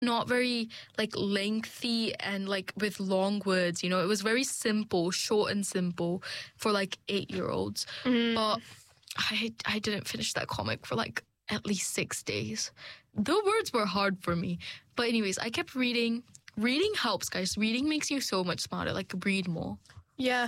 not very like lengthy and like with long words, you know. It was very simple, short and simple for like 8-year-olds. But I didn't finish that comic for like at least 6 days. The words were hard for me. But anyways, I kept reading. Reading helps, guys. Reading makes you so much smarter. Like, read more. Yeah.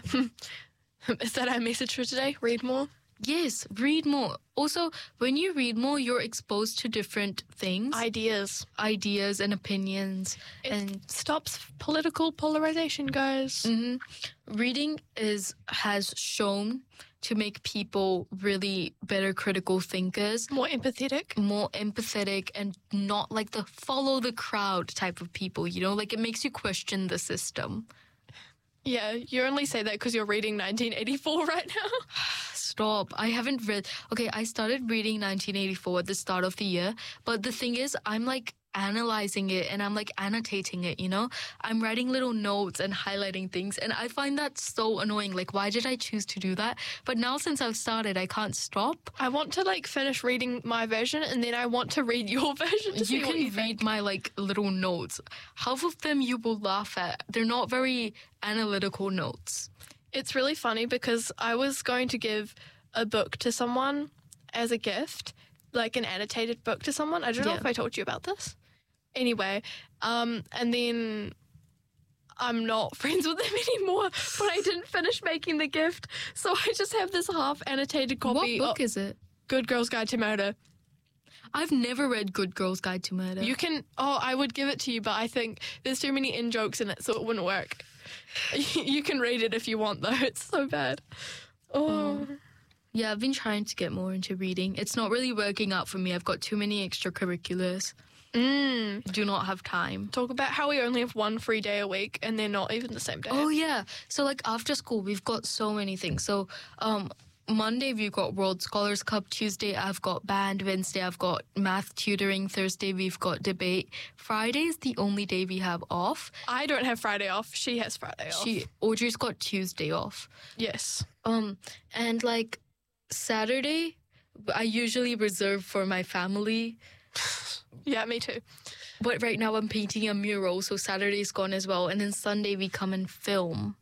Is that our message for today? Read more? Yes, read more. Also, when you read more, you're exposed to different things. Ideas and opinions. And stops political polarization, guys. Reading has shown to make people really better critical thinkers. More empathetic, and not like the follow the crowd type of people, you know? Like, it makes you question the system. Yeah, you only say that because you're reading 1984 right now. Stop. I haven't read... Okay, I started reading 1984 at the start of the year, but the thing is, I'm like analyzing it and I'm like annotating it, you know? I'm writing little notes and highlighting things, and I find that so annoying. Like, why did I choose to do that? But now since I've started, I can't stop. I want to like finish reading my version and then I want to read your version to see what you read think. My like little notes. Half of them you will laugh at. They're not very analytical notes. It's really funny because I was going to give a book to someone as a gift, like an annotated book to someone. I don't know if I told you about this. Anyway, and then I'm not friends with them anymore, but I didn't finish making the gift, so I just have this half-annotated copy. What book is it? Good Girls Guide to Murder. I've never read Good Girls Guide to Murder. You can... Oh, I would give it to you, but I think there's too many in-jokes in it, so it wouldn't work. You can read it if you want, though. It's so bad. Oh... Yeah, I've been trying to get more into reading. It's not really working out for me. I've got too many extracurriculars. Do not have time. Talk about how we only have one free day a week and they're not even the same day. Oh, yeah. So, like, after school, we've got so many things. So, Monday, we've got World Scholars Cup. Tuesday, I've got band. Wednesday, I've got math tutoring. Thursday, we've got debate. Friday is the only day we have off. I don't have Friday off. She has Friday off. Audrey's got Tuesday off. Yes. And, like... Saturday, I usually reserve for my family. Yeah, me too. But right now I'm painting a mural, so Saturday's gone as well. And then Sunday we come and film.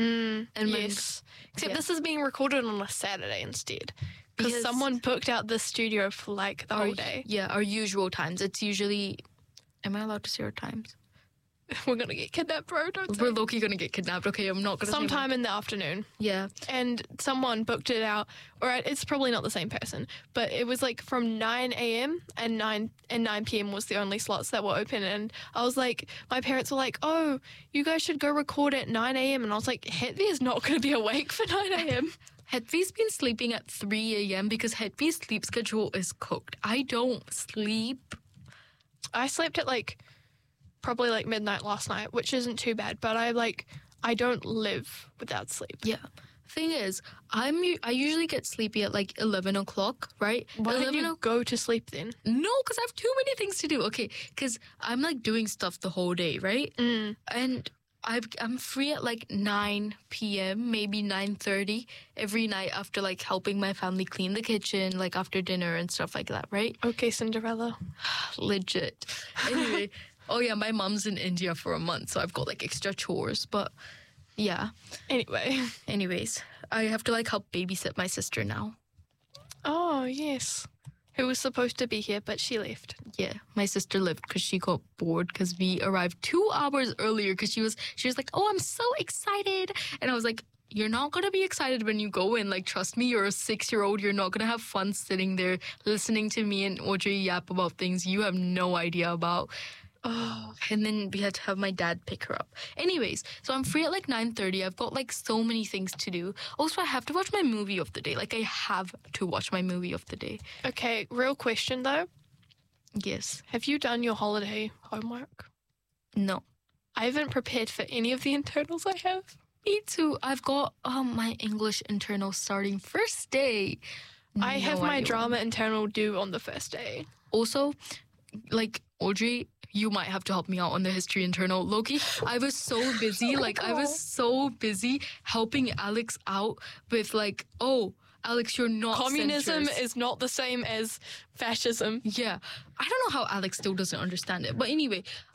Yes. Except this is being recorded on a Saturday instead. Because someone booked out the studio for like the whole day. Yeah, our usual times. It's usually... Am I allowed to say our times? We're going to get kidnapped, bro. Don't say. We're low-key going to get kidnapped. Okay, I'm not going to say sometime in the afternoon. Yeah. And someone booked it out. All right, it's probably not the same person, but it was like from 9 a.m. and 9 p.m. was the only slots that were open. And I was like, my parents were like, oh, you guys should go record at 9 a.m. And I was like, Hetvi is not going to be awake for 9 a.m. Hetvi's been sleeping at 3 a.m. because Hetvi's sleep schedule is cooked. I don't sleep. I slept at like... probably like midnight last night, which isn't too bad, but I don't live without sleep. Yeah. Thing is, I usually get sleepy at like 11 o'clock, right? Why don't you go to sleep then? No, because I have too many things to do. Okay, because I'm like doing stuff the whole day, right? And I'm free at like 9 p.m., maybe 9:30 every night after like helping my family clean the kitchen, like after dinner and stuff like that, right? Okay, Cinderella. Legit. Anyway... Oh, yeah, my mom's in India for a month, so I've got, like, extra chores, but, yeah. Anyways, I have to, like, help babysit my sister now. Oh, yes. Who was supposed to be here, but she left. Yeah, my sister left because she got bored because we arrived 2 hours earlier because she was like, oh, I'm so excited. And I was like, you're not going to be excited when you go in. Like, trust me, you're a 6-year-old. You're not going to have fun sitting there listening to me and Audrey yap about things you have no idea about. Oh, and then we had to have my dad pick her up. Anyways, so I'm free at like 9:30. I've got like so many things to do. Also, I have to watch my movie of the day. Like, I have to watch my movie of the day. Okay, real question though. Yes. Have you done your holiday homework? No. I haven't prepared for any of the internals I have. Me too. I've got my English internal starting first day. I have my drama internal due on the first day. Also, like, Audrey, you might have to help me out on the history internal. Loki, I was so busy. I was so busy helping Alex out with, like, Alex, you're not Communism centrist. is not the same as fascism. Yeah. I don't know how Alex still doesn't understand it. But anyway,